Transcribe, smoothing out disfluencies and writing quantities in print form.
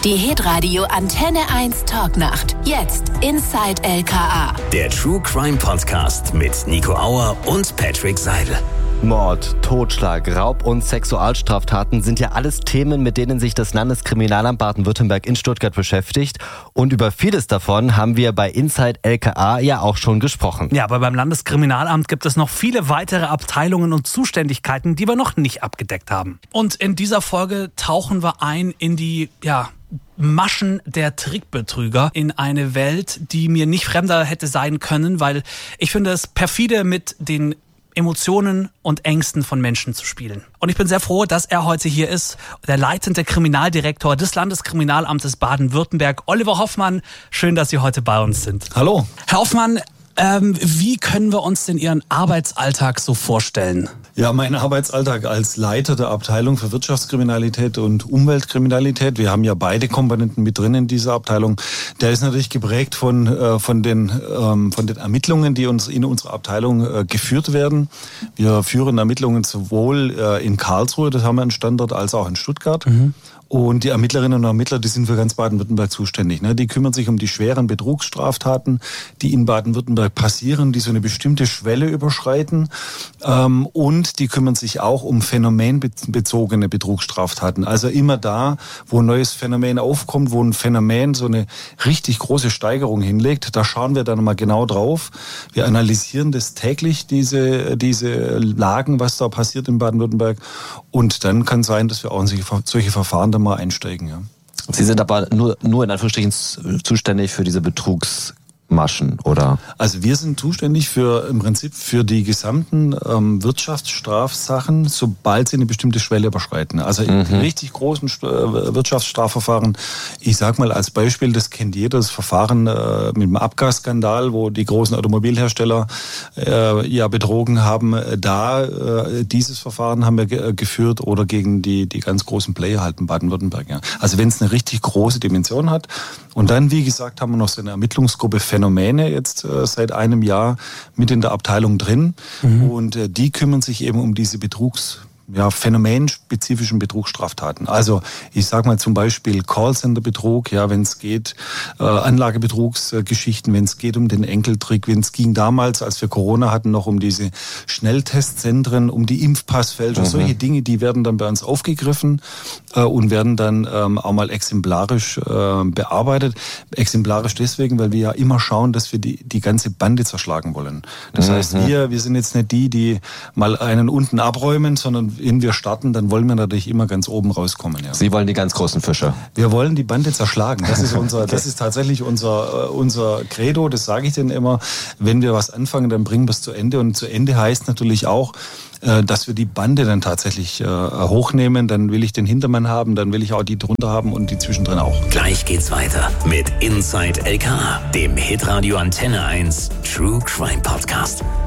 Die Hitradio Antenne 1 Talknacht. Jetzt Inside LKA. Der True Crime Podcast mit Nico Auer und Patrick Seidel. Mord, Totschlag, Raub und Sexualstraftaten sind ja alles Themen, mit denen sich das Landeskriminalamt Baden-Württemberg in Stuttgart beschäftigt. Und über vieles davon haben wir bei Inside LKA ja auch schon gesprochen. Ja, aber beim Landeskriminalamt gibt es noch viele weitere Abteilungen und Zuständigkeiten, die wir noch nicht abgedeckt haben. Und in dieser Folge tauchen wir ein in die, Maschen der Trickbetrüger, in eine Welt, die mir nicht fremder hätte sein können, weil ich finde es perfide, mit den Emotionen und Ängsten von Menschen zu spielen. Und ich bin sehr froh, dass er heute hier ist, der leitende Kriminaldirektor des Landeskriminalamtes Baden-Württemberg, Oliver Hoffmann. Schön, dass Sie heute bei uns sind. Hallo. Herr Hoffmann, wie können wir uns denn Ihren Arbeitsalltag so vorstellen? Ja, mein Arbeitsalltag als Leiter der Abteilung für Wirtschaftskriminalität und Umweltkriminalität, wir haben ja beide Komponenten mit drin in dieser Abteilung, der ist natürlich geprägt von den Ermittlungen, die uns in unserer Abteilung geführt werden. Wir führen Ermittlungen sowohl in Karlsruhe, das haben wir einen Standort, als auch in Stuttgart. Und die Ermittlerinnen und Ermittler, die sind für ganz Baden-Württemberg zuständig. Die kümmern sich um die schweren Betrugsstraftaten, die in Baden-Württemberg passieren, die so eine bestimmte Schwelle überschreiten. Und die kümmern sich auch um phänomenbezogene Betrugsstraftaten. Also immer da, wo ein neues Phänomen aufkommt, wo ein Phänomen so eine richtig große Steigerung hinlegt, da schauen wir dann mal genau drauf. Wir analysieren das täglich, diese Lagen, was da passiert in Baden-Württemberg. Und dann kann sein, dass wir auch in solche Verfahren dann mal einsteigen. Ja. Sie sind aber nur in Anführungsstrichen zuständig für diese Betrugsmaschen, oder? Also wir sind zuständig im Prinzip für die gesamten Wirtschaftsstrafsachen, sobald sie eine bestimmte Schwelle überschreiten. Also in richtig großen Wirtschaftsstrafverfahren, ich sag mal als Beispiel, das kennt jeder, das Verfahren mit dem Abgasskandal, wo die großen Automobilhersteller betrogen haben. Dieses Verfahren haben wir geführt, oder gegen die ganz großen Player halt in Baden-Württemberg. Ja. Also wenn es eine richtig große Dimension hat. Und dann, wie gesagt, haben wir noch so eine Ermittlungsgruppe Phänomene jetzt seit einem Jahr mit in der Abteilung drin. Und die kümmern sich eben um diese phänomenspezifischen Betrugsstraftaten. Also ich sage mal zum Beispiel Callcenter-Betrug, wenn es geht, Anlagebetrugsgeschichten, wenn es geht um den Enkeltrick, wenn es ging damals, als wir Corona hatten, noch um diese Schnelltestzentren, um die Impfpassfälscher, solche Dinge, die werden dann bei uns aufgegriffen und werden dann auch mal exemplarisch bearbeitet. Exemplarisch deswegen, weil wir ja immer schauen, dass wir die ganze Bande zerschlagen wollen. Das heißt, wir sind jetzt nicht die mal einen unten abräumen, sondern wenn wir starten, dann wollen wir natürlich immer ganz oben rauskommen. Ja. Sie wollen die ganz großen Fische? Wir wollen die Bande zerschlagen. Das ist das ist tatsächlich unser Credo, das sage ich denen immer. Wenn wir was anfangen, dann bringen wir es zu Ende. Und zu Ende heißt natürlich auch, dass wir die Bande dann tatsächlich hochnehmen. Dann will ich den Hintermann haben, dann will ich auch die drunter haben und die zwischendrin auch. Gleich geht's weiter mit Inside LKA, dem Hitradio Antenne 1 True Crime Podcast.